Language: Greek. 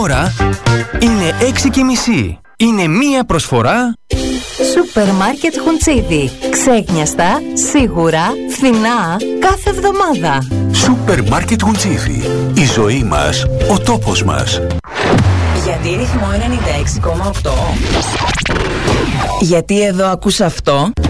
ώρα είναι 6:30. Είναι μία προσφορά Σούπερ Μάρκετ Χουντσίδι. Ξέχνιαστα, σίγουρα, φθηνά, κάθε εβδομάδα. Σούπερ Μάρκετ Χουντσίδι. Η ζωή μας, ο τόπος μας. Γιατί ρυθμό 96,8. Γιατί εδώ ακούς αυτό.